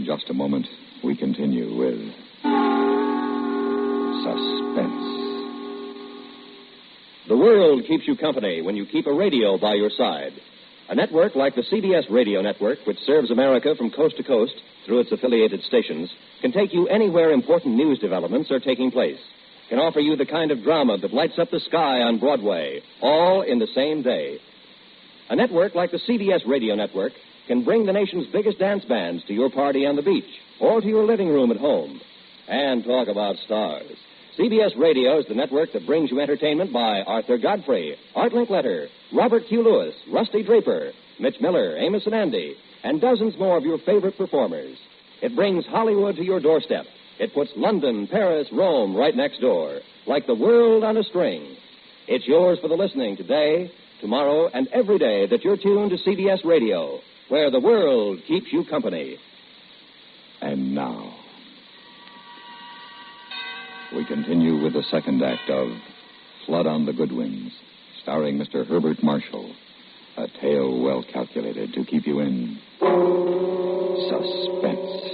just a moment, we continue with Suspense. The world keeps you company when you keep a radio by your side. A network like the CBS Radio Network, which serves America from coast to coast through its affiliated stations, can take you anywhere important news developments are taking place, can offer you the kind of drama that lights up the sky on Broadway, all in the same day. A network like the CBS Radio Network can bring the nation's biggest dance bands to your party on the beach or to your living room at home. And talk about stars. CBS Radio is the network that brings you entertainment by Arthur Godfrey, Art Linkletter, Robert Q. Lewis, Rusty Draper, Mitch Miller, Amos and Andy, and dozens more of your favorite performers. It brings Hollywood to your doorstep. It puts London, Paris, Rome right next door, like the world on a string. It's yours for the listening today, tomorrow, and every day that you're tuned to CBS Radio, where the world keeps you company. And now, we continue with the second act of Flood on the Goodwins, starring Mr. Herbert Marshall. A tale well calculated to keep you in suspense.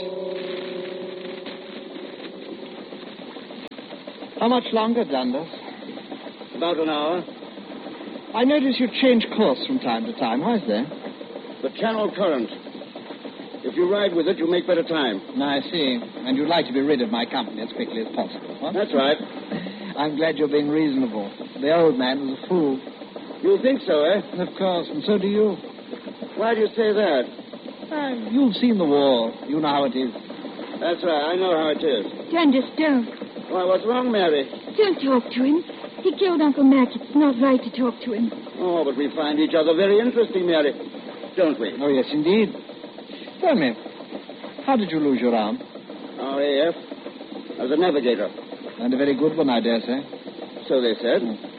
How much longer, Dundas? About an hour. I notice you change course from time to time. Why is that? The channel current. If you ride with it, you make better time. I see. And you'd like to be rid of my company as quickly as possible, huh? That's right. I'm glad you're being reasonable. The old man was a fool. You think so, eh? Of course, and so do you. Why do you say that? You've seen the war. You know how it is. That's right. I know how it is. Dundas, don't. Why, what's wrong, Mary? Don't talk to him. He killed Uncle Mac. It's not right to talk to him. Oh, but we find each other very interesting, Mary. Don't we? Oh, yes, indeed. Tell me, how did you lose your arm? RAF. As a navigator. And a very good one, I dare say. So they said.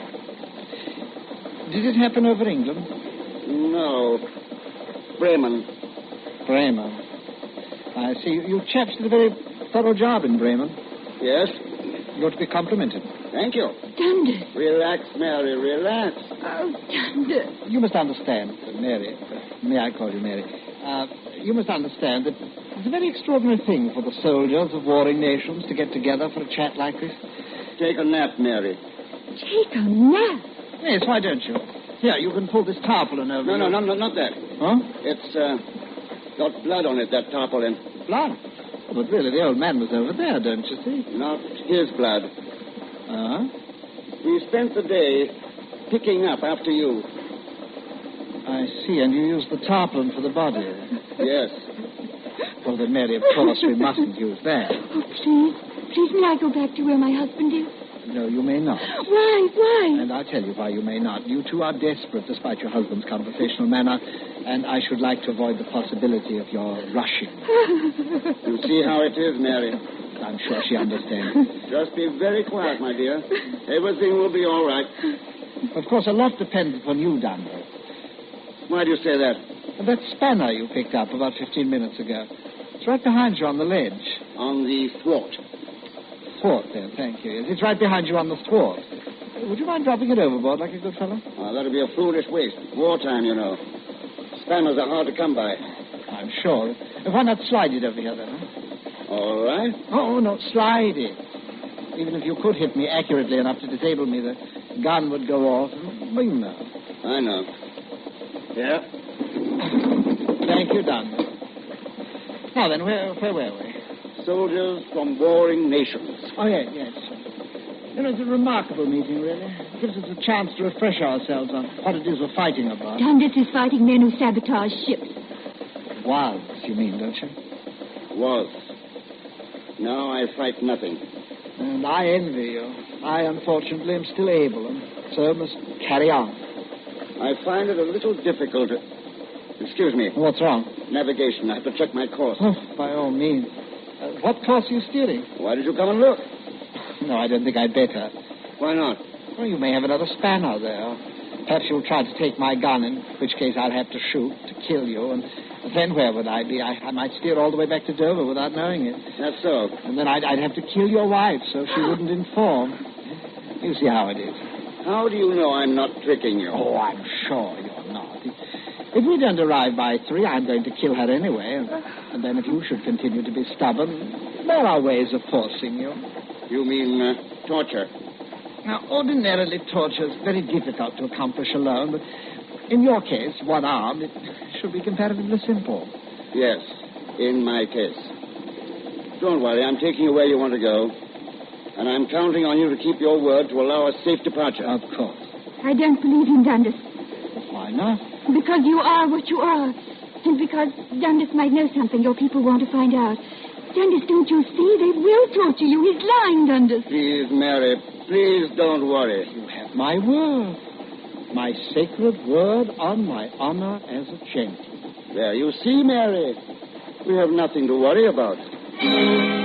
Did it happen over England? No. Bremen. Bremen. I see. You chaps did a very thorough job in Bremen. Yes. You're to be complimented. Thank you. Dundas. Relax, Mary, relax. Oh, Dundas. You must understand, Mary. May I call you Mary? You must understand that it's a very extraordinary thing for the soldiers of warring nations to get together for a chat like this. Take a nap, Mary. Take a nap? Yes, why don't you? Here, you can pull this tarpaulin over. No, not that. Huh? It's got blood on it, that tarpaulin. Blood? Oh, but really, the old man was over there, don't you see? Not his blood. We spent the day picking up after you. I see, and you used the tarpaulin for the body. Yes. Well, then, Mary, of course, we mustn't use that. Oh, please. Please, may I go back to where my husband is? No, you may not. Why? And I'll tell you why you may not. You two are desperate, despite your husband's conversational manner, and I should like to avoid the possibility of your rushing. You see how it is, Mary. I'm sure she understands. Just be very quiet, my dear. Everything will be all right. Of course, a lot depends upon you, Dundas. Why do you say that? That spanner you picked up about 15 minutes ago. It's right behind you on the ledge. On the thwart. Thwart there, thank you. It's right behind you on the thwart. Would you mind dropping it overboard like a good fellow? Oh, that'd be a foolish waste. Wartime, you know. Spanners are hard to come by. I'm sure. Why not slide it over here, then, huh? All right. Oh, no, slide it. Even if you could hit me accurately enough to disable me, the gun would go off. Well, you know. I know. Yeah. Thank you, Dundas. Now then, where were we? Soldiers from warring nations. Oh, yes. You know, it's a remarkable meeting, really. It gives us a chance to refresh ourselves on what it is we're fighting about. Dundas is fighting men who sabotage ships. Was, you mean, don't you? Was. Now I fight nothing. And I envy you. I, unfortunately, am still able, and so must carry on. I find it a little difficult. Excuse me. What's wrong? Navigation. I have to check my course. Oh, by all means. What course are you steering? Why did you come and look? No, I don't think I'd better. Why not? Well, you may have another spanner there. Perhaps you'll try to take my gun, in which case I'll have to shoot to kill you. And then where would I be? I might steer all the way back to Dover without knowing it. That's so. And then I'd have to kill your wife so she wouldn't inform. You see how it is. How do you know I'm not tricking you? Oh, I'm sure you're not. If we don't arrive by 3, I'm going to kill her anyway. And then if you should continue to be stubborn, there are ways of forcing you. You mean torture? Now, ordinarily, torture is very difficult to accomplish alone, but in your case, one arm, it should be comparatively simple. Yes, in my case. Don't worry, I'm taking you where you want to go. And I'm counting on you to keep your word to allow a safe departure. Of course. I don't believe in Dundas. Why not? Because you are what you are. And because Dundas might know something your people want to find out. Dundas, don't you see? They will torture you. He's lying, Dundas. Please, Mary, please don't worry. You have my word. My sacred word on my honor as a gentleman. There, you see, Mary. We have nothing to worry about.